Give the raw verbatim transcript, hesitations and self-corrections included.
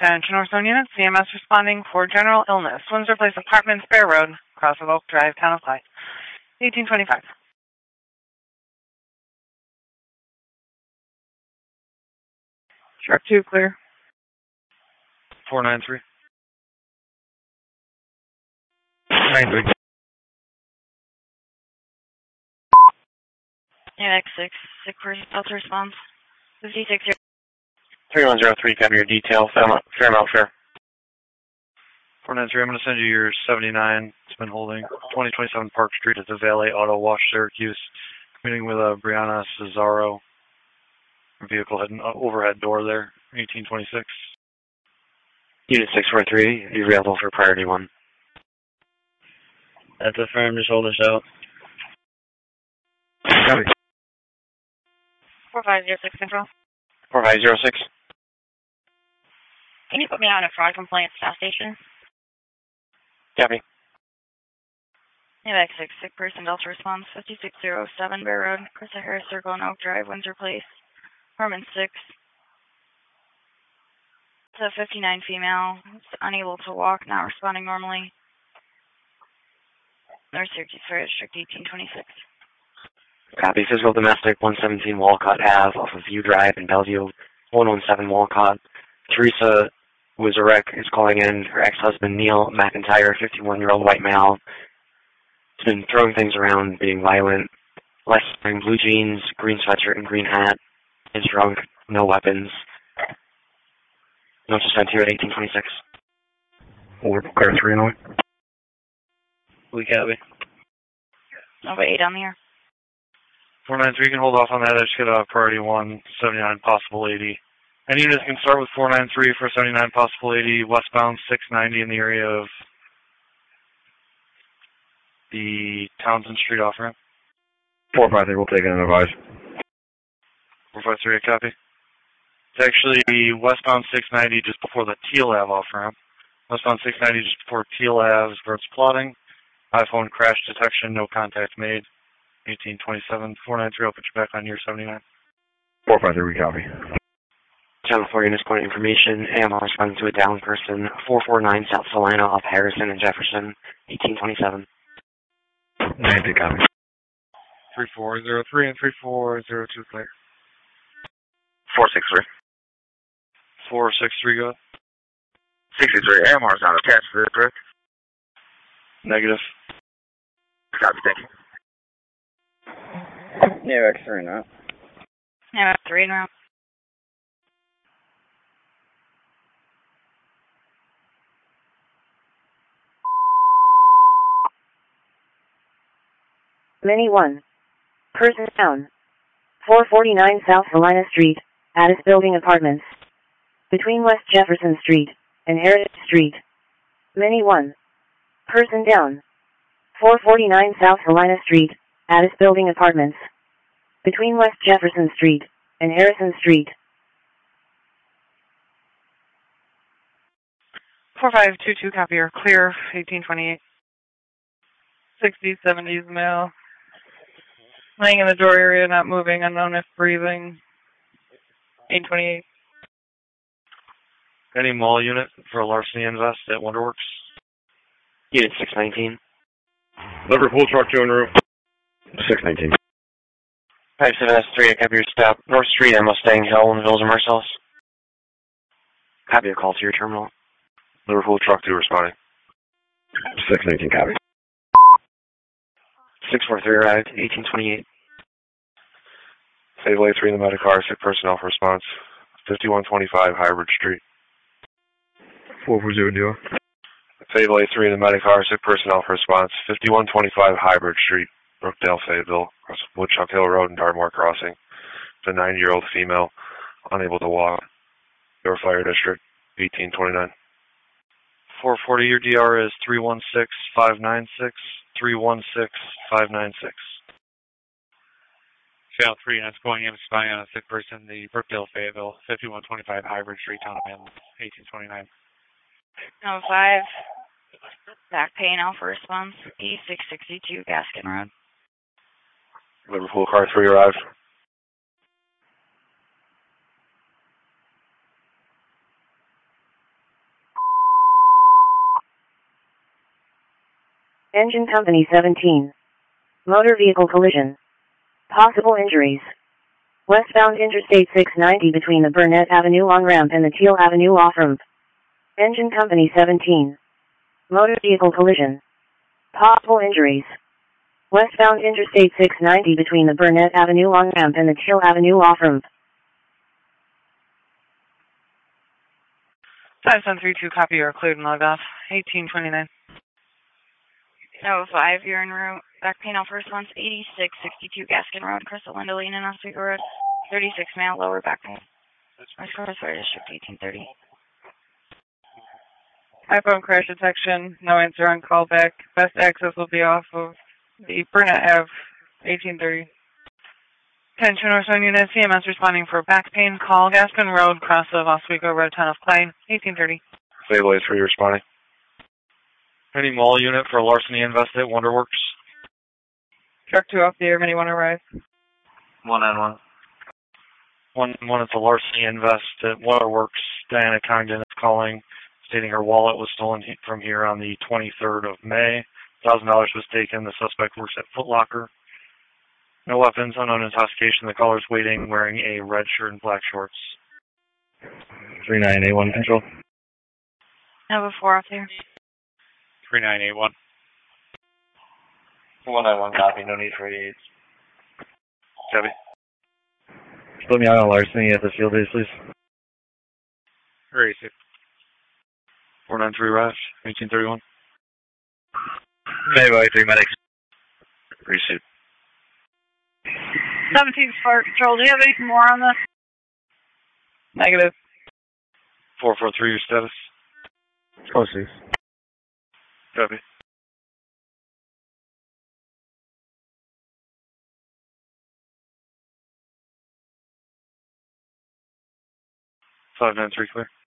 Attention Northzone units, C M S responding for general illness. Windsor Place Apartments, Bear Road, Cross of Oak Drive, Town of Clyde. eighteen twenty-five. Sharp two, clear. four nine three. nine three. A X six, sick person, Delta response. fifty-six zero. three one zero three, copy your detail, Fairmount, Fairmount Fair. four nine three, I'm going to send you your seventy-nine. It's been holding. twenty twenty-seven Park Street at the Valet Auto Wash, Syracuse. Meeting with uh, Brianna Cesaro. Vehicle heading overhead door there, eighteen twenty-six. Unit six four three, be available for priority one. That's a firm, just hold us out. Copy. four five zero six control. four five zero six. Can you put me on a fraud complaint staff station? Copy. A X six, sick person, Delta response, fifty-six oh seven Bear Road, Krista Harris Circle and Oak Drive, Windsor Place, Apartment six. It's a fifty-nine female, it's unable to walk, not responding normally. North Syracuse Fire District eighteen twenty-six. Copy. Physical domestic, one seventeen Walcott Ave off of View Drive in Bellevue, one one seven Walcott. Teresa Wizarek is calling in. Her ex-husband, Neil McIntyre, fifty-one-year-old white male. He's been throwing things around, being violent. Left wearing blue jeans, green sweatshirt, and green hat. Is drunk, no weapons. Notice sent here at eighteen twenty-six. Four, car three, Illinois. We copy. Over eight on the air. four nine three, you can hold off on that. I just get a priority one, seventy-nine, possible eighty. Any units can start with four nine three for seventy-nine, possible eighty, westbound six ninety in the area of the Townsend Street off-ramp. four five three, we'll take it and advise. four five three, copy. It's actually westbound six ninety just before the Teal Ave off-ramp. Westbound six ninety just before Teal Ave, where it's plotting. iPhone crash detection, no contact made. eighteen twenty-seven, four nine three, I'll put you back on your seventy-nine. four five three, we copy. Channel four units, point information. A M R responding to a down person, four four nine South Salina off Harrison and Jefferson, eighteen twenty-seven. nine three, copy. three four zero three and three four zero two, clear. four six three. four six three, go ahead. sixty-three, A M R's not attached to this, correct? Negative. Copy, thank you. Yeah, X three now. Yeah, three now. Mini one. Person down. four forty-nine South Salina Street, Addis Building Apartments. Between West Jefferson Street and Heritage Street. Mini one. Person down. four forty-nine South Salina Street, Addis Building Apartments. Between West Jefferson Street and Harrison Street. four five two two, copy or clear, eighteen twenty-eight. sixties, seventies male. Laying in the door area, not moving, unknown if breathing. eight twenty-eight. Any mall unit for a larceny invest at Wonderworks? Unit six nineteen. Liverpool truck two en route. six nineteen. five seven S three, copy your stop. North Street and Mustang Hill in the Village of Marcellus. Copy a call to your terminal. Liverpool truck two responding. six nineteen, copy. six four three arrived, eighteen twenty-eight. Save lane three in the Medicar, sick personnel for response. fifty-one twenty-five Hybrid Street. four four zero deal. Save lane three in the Medicar, sick personnel for response. fifty-one twenty-five Hybrid Street, Brookdale, Fayetteville, across Woodchuck Hill Road and Dartmoor Crossing. It's a ninety-year-old female, unable to walk. Your Fire District, eighteen twenty-nine. four forty, your D R is three one six five nine six, three one six five nine six. Channel three units going in, spying on a sick person, the Brookdale, Fayetteville, fifty-one twenty-five Hybrid Street, Town of Manly, eighteen twenty-nine. Number five, back pain, alpha response, E six sixty-two Gaskin Road. Liverpool car three arrived. Engine Company seventeen. Motor vehicle collision. Possible injuries. Westbound Interstate six ninety between the Burnett Avenue on-ramp and the Teal Avenue off-ramp. Engine Company seventeen. Motor vehicle collision. Possible injuries. Westbound Interstate six ninety between the Burnett Avenue on-ramp and the Teal Avenue off-ramp. five seven three two, copy, you're cleared and logged off. eighteen twenty-nine. No five, you're en route. Back pain alpha response, eighty-six sixty-two Gaskin Road, Crystal Lindoline and Oswego Road. thirty-six male, lower back pain. West Coast Fire District, eighteen thirty. iPhone crash detection, no answer on callback. Best access will be off of the Burnett Ave, eighteen thirty. Attention, Northern Unit, C M S responding for back pain. Call Gaskin Road, cross of Oswego Road, Town of Clay, eighteen thirty. Fable A three responding. Any mall unit for larceny invest at Wonderworks? Truck two off the air, anyone arrive? One on one. One, one at the larceny invest at Wonderworks. Diana Congdon is calling, stating her wallet was stolen he- from here on the twenty-third of May. one thousand dollars was taken. The suspect works at Foot Locker. No weapons, unknown intoxication. The caller's waiting, wearing a red shirt and black shorts. three nine eight one control. Nova four off there. three nine eight one. one nine one copy, no need for eighty-eight. Copy. Split me out on larceny at the field base, please. Where is it? four nine three Rash, eighteen thirty-one. Maybe three medics. Receipt. seventeen Spark Patrol, do you have anything more on this? Negative. four four three, your status. Oh, six. Copy. five nine three clear.